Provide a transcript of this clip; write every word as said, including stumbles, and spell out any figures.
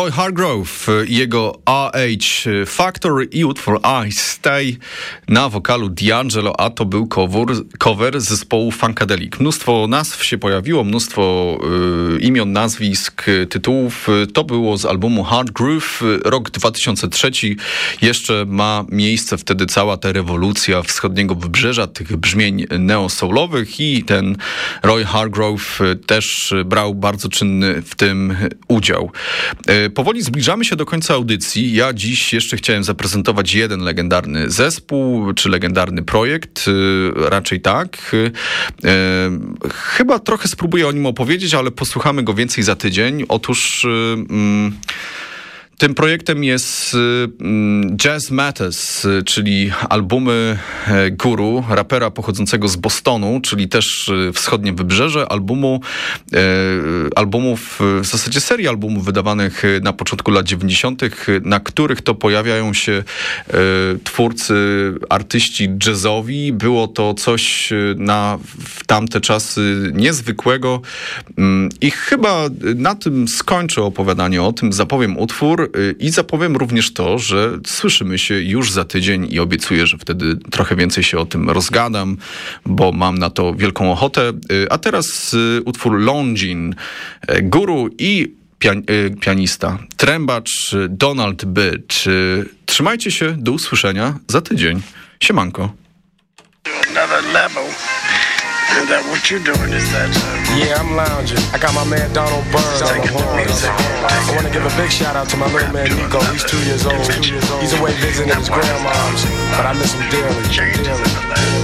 Roy Hargrove i jego A H Factor i utwór I Stay na wokalu D'Angelo, a to był cover, cover zespołu Funkadelic. Mnóstwo nazw się pojawiło, mnóstwo y, imion, nazwisk, tytułów. To było z albumu Hard Groove. Rok dwa tysiące trzeci. Jeszcze ma miejsce wtedy cała ta rewolucja wschodniego wybrzeża, tych brzmień neo-soulowych i ten Roy Hargrove też brał bardzo czynny w tym udział. Powoli zbliżamy się do końca audycji. Ja dziś jeszcze chciałem zaprezentować jeden legendarny zespół, czy legendarny projekt, raczej tak. Chyba trochę spróbuję o nim opowiedzieć, ale posłuchamy go więcej za tydzień. Otóż tym projektem jest Jazz Matters, czyli albumy Guru, rapera pochodzącego z Bostonu, czyli też wschodnie wybrzeże, albumu, albumów, w zasadzie serii albumów wydawanych na początku lat dziewięćdziesiątych, na których to pojawiają się twórcy, artyści jazzowi. Było to coś na w tamte czasy niezwykłego i chyba na tym skończę opowiadanie o tym, zapowiem utwór i zapowiem również to, że słyszymy się już za tydzień i obiecuję, że wtedy trochę więcej się o tym rozgadam, bo mam na to wielką ochotę. A teraz utwór Longin, Guru i pian- pianista, trębacz Donald Byrd. Trzymajcie się, do usłyszenia za tydzień. Siemanko. Is that what you doing is that uh, yeah, I'm lounging. I got my man Donald Byrd on the horn. I want to give a big shout out to my little man Nico. He's two years old. He's away visiting his grandma's, but I miss him dearly. dearly.